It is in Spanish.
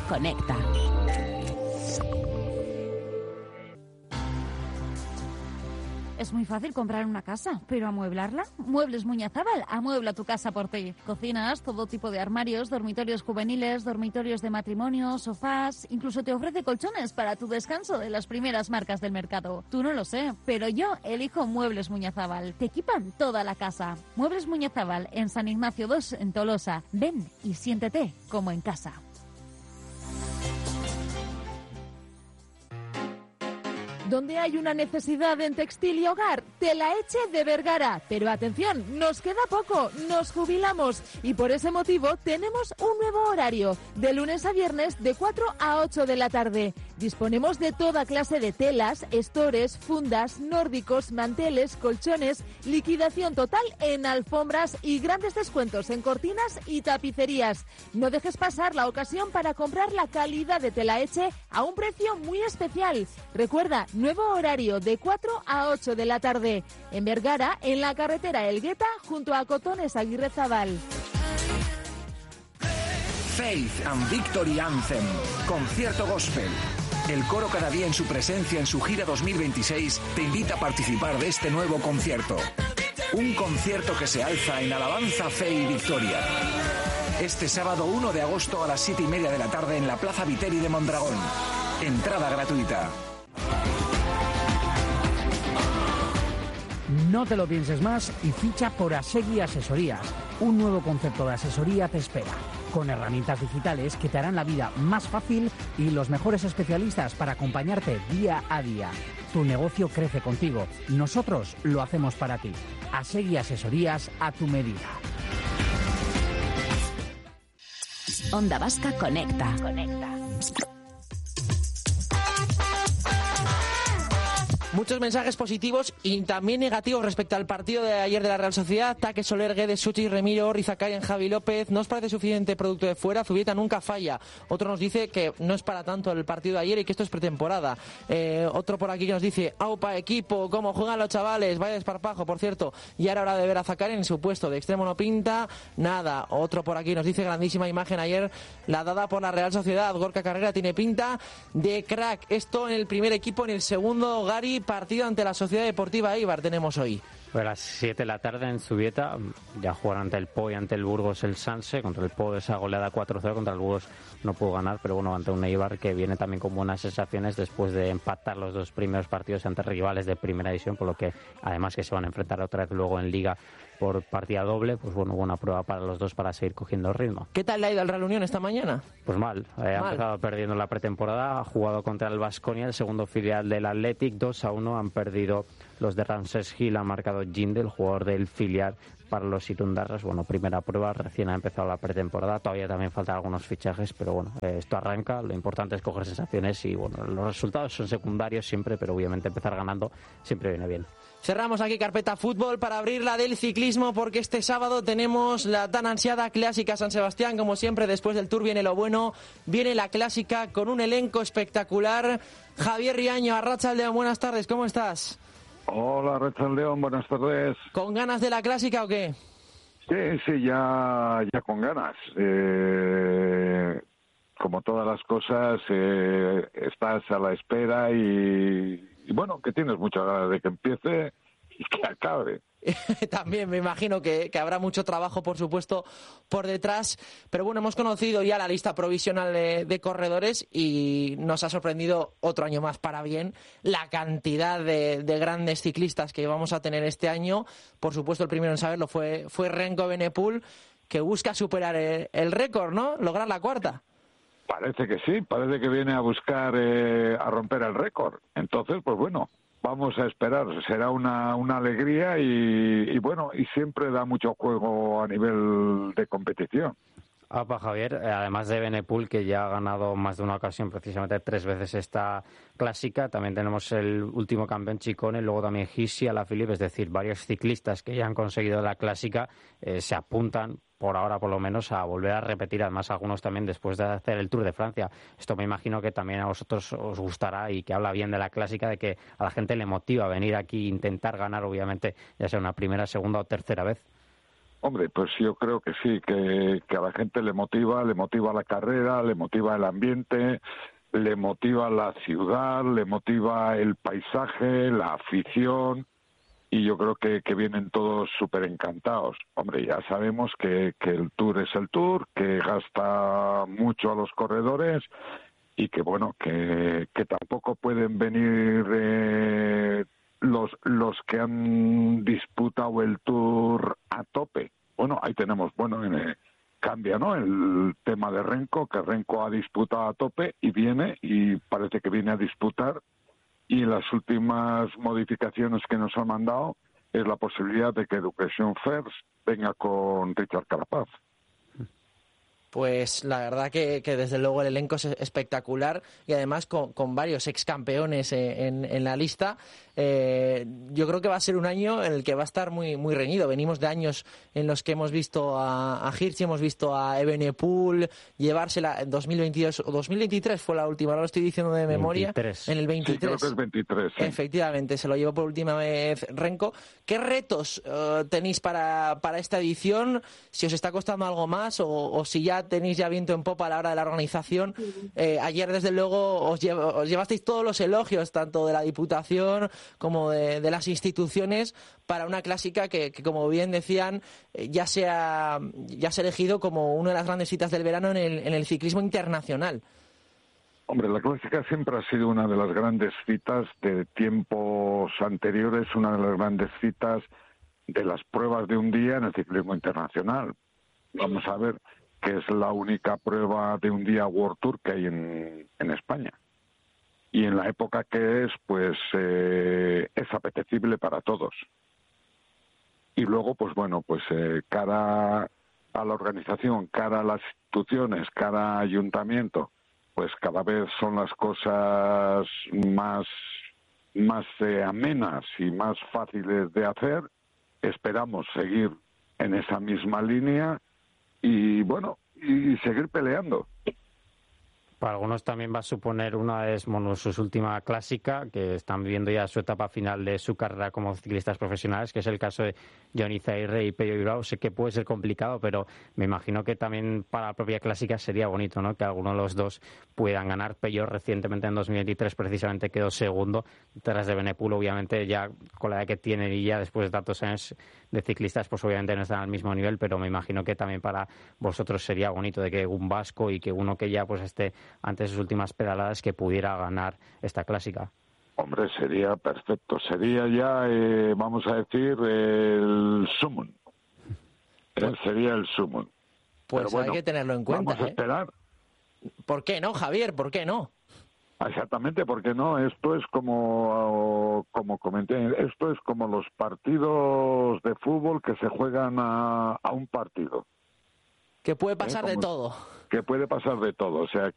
conecta. Es muy fácil comprar una casa, pero ¿amueblarla? Muebles Muñazábal amuebla tu casa por ti. Cocinas, todo tipo de armarios, dormitorios juveniles, dormitorios de matrimonio, sofás, incluso te ofrece colchones para tu descanso de las primeras marcas del mercado. Tú no lo sé, pero yo elijo Muebles Muñazábal. Te equipan toda la casa. Muebles Muñazábal en San Ignacio 2 en Tolosa. Ven y siéntete como en casa. Donde hay una necesidad en textil y hogar, Telaeche de Vergara. Pero atención, nos queda poco, nos jubilamos y por ese motivo tenemos un nuevo horario, de lunes a viernes de 4 a 8 de la tarde. Disponemos de toda clase de telas, estores, fundas, nórdicos, manteles, colchones, liquidación total en alfombras y grandes descuentos en cortinas y tapicerías. No dejes pasar la ocasión para comprar la calidad de Telaeche a un precio muy especial. Recuerda, nuevo horario de 4 a 8 de la tarde. En Vergara, en la carretera Elgueta, junto a Cotones Aguirrezabal. Faith and Victory Anthem. Concierto gospel. El coro cada día en su presencia en su gira 2026 te invita a participar de este nuevo concierto. Un concierto que se alza en alabanza, fe y victoria. Este sábado 1 de agosto a las 7:30 de la tarde en la Plaza Viteri de Mondragón. Entrada gratuita. No te lo pienses más y ficha por Asegui Asesorías. Un nuevo concepto de asesoría te espera, con herramientas digitales que te harán la vida más fácil y los mejores especialistas para acompañarte día a día. Tu negocio crece contigo. Nosotros lo hacemos para ti. Asegui Asesorías a tu medida. Onda Vasca conecta. Muchos mensajes positivos y también negativos respecto al partido de ayer de la Real Sociedad. Taque, Soler, Guedes, Suchi, Remiro, Rizacarian, Javi López. ¿No os parece suficiente producto de fuera? Zubieta nunca falla. Otro nos dice que no es para tanto el partido de ayer y que esto es pretemporada. Otro por aquí que nos dice: aupa, equipo, cómo juegan los chavales. Vaya desparpajo, por cierto. Y ahora hora de ver a Zacarian en su puesto. De extremo no pinta nada. Otro por aquí nos dice: grandísima imagen ayer la dada por la Real Sociedad. Gorka Carrera tiene pinta de crack. Esto en el primer equipo, en el segundo, Gary. Partido ante la Sociedad Deportiva Eibar tenemos hoy. Pues a las 7 de la tarde en Zubieta, ya jugaron ante el Po y ante el Burgos el Sanse. Contra el Po esa goleada 4-0, contra el Burgos no pudo ganar, pero bueno, ante un Eibar que viene también con buenas sensaciones después de empatar los dos primeros partidos ante rivales de primera división, por lo que además que se van a enfrentar otra vez luego en Liga por partida doble, pues bueno, buena prueba para los dos para seguir cogiendo ritmo. ¿Qué tal le ha ido al Real Unión esta mañana? Pues mal, ha empezado perdiendo la pretemporada, ha jugado contra el Baskonia, el segundo filial del Athletic, 2-1, han perdido los de Ramsés Gil, ha marcado Ginde, el jugador del filial para los Itundarras. Bueno, primera prueba, recién ha empezado la pretemporada, todavía también faltan algunos fichajes, pero bueno, esto arranca, lo importante es coger sensaciones y bueno, los resultados son secundarios siempre, pero obviamente empezar ganando siempre viene bien. Cerramos aquí carpeta fútbol para abrir la del ciclismo, porque este sábado tenemos la tan ansiada Clásica San Sebastián. Como siempre, después del Tour viene lo bueno, viene la Clásica con un elenco espectacular. Javier Riaño, Arratsaldeon, buenas tardes, ¿cómo estás? Hola, Arratsaldeon, buenas tardes. ¿Con ganas de la Clásica o qué? Sí, ya con ganas. Como todas las cosas, estás a la espera y bueno, que tienes muchas ganas de que empiece y que acabe. También me imagino que habrá mucho trabajo, por supuesto, por detrás. Pero bueno, hemos conocido ya la lista provisional de corredores y nos ha sorprendido otro año más para bien la cantidad de grandes ciclistas que vamos a tener este año. Por supuesto, el primero en saberlo fue Remco Evenepoel, que busca superar el récord, ¿no? Lograr la cuarta. Parece que sí, parece que viene a buscar a romper el récord. Entonces, pues bueno, vamos a esperar. Será una alegría y bueno, y siempre da mucho juego a nivel de competición. Apa, Javier, además de Evenepoel, que ya ha ganado más de una ocasión, precisamente 3 veces esta Clásica, también tenemos el último campeón Chicone, luego también Hissi, Alaphilippe, es decir, varios ciclistas que ya han conseguido la Clásica se apuntan, por ahora por lo menos, a volver a repetir, además algunos también después de hacer el Tour de Francia. Esto me imagino que también a vosotros os gustará y que habla bien de la Clásica, de que a la gente le motiva a venir aquí e intentar ganar, obviamente, ya sea una primera, segunda o tercera vez. Hombre, pues yo creo que sí, que a la gente le motiva la carrera, le motiva el ambiente, le motiva la ciudad, le motiva el paisaje, la afición, y yo creo que vienen todos súper encantados. Hombre, ya sabemos que el Tour es el Tour, que gasta mucho a los corredores y que, bueno, que tampoco pueden venir los que han disputado el Tour a tope. Bueno, ahí tenemos, cambia, ¿no?, el tema de Renko, que Renko ha disputado a tope y parece que viene a disputar, y las últimas modificaciones que nos han mandado es la posibilidad de que Education First venga con Richard Carapaz. Pues la verdad que desde luego el elenco es espectacular, y además con varios ex campeones en la lista. Yo creo que va a ser un año en el que va a estar muy muy reñido. Venimos de años en los que hemos visto a Hirschi, hemos visto a Evenepoel llevársela en 2022 o 2023 fue la última, ahora lo estoy diciendo de memoria. 23. En el 23. Sí, creo que es 23. Sí. Efectivamente, se lo llevó por última vez Renko. ¿Qué retos tenéis para esta edición? Si os está costando algo más o si ya tenéis ya viento en popa a la hora de la organización. Ayer, desde luego, os llevasteis todos los elogios, tanto de la Diputación como de las instituciones, para una clásica que como bien decían, ya se ha elegido como una de las grandes citas del verano en el ciclismo internacional. Hombre, la clásica siempre ha sido una de las grandes citas de tiempos anteriores, una de las grandes citas de las pruebas de un día en el ciclismo internacional. Vamos a ver, que es la única prueba de un día World Tour que hay en España. Y en la época que es, pues es apetecible para todos. Y luego, pues bueno, pues cara a la organización, cara a las instituciones, cara a ayuntamiento, pues cada vez son las cosas más amenas y más fáciles de hacer. Esperamos seguir en esa misma línea y bueno, y seguir peleando. Para algunos también va a suponer una de su última clásica, que están viviendo ya su etapa final de su carrera como ciclistas profesionales, que es el caso de Johnny Zaire y Pello Bilbao. Sé que puede ser complicado, pero me imagino que también para la propia clásica sería bonito, ¿no?, que alguno de los dos puedan ganar. Pello recientemente en 2023 precisamente quedó segundo, tras de Evenepoel, obviamente ya con la edad que tiene y ya después de tantos años de ciclistas, pues obviamente no están al mismo nivel, pero me imagino que también para vosotros sería bonito de que un vasco y que uno que ya pues esté ante sus últimas pedaladas que pudiera ganar esta clásica. Hombre, sería perfecto. Sería ya, vamos a decir, el sumum. Sería el sumum. Pues pero bueno, hay que tenerlo en cuenta. Vamos a esperar. ¿Por qué no, Javier? ¿Por qué no? Exactamente, porque no, esto es como comenté, esto es como los partidos de fútbol que se juegan a un partido. Que puede pasar de todo. Que puede pasar de todo, o sea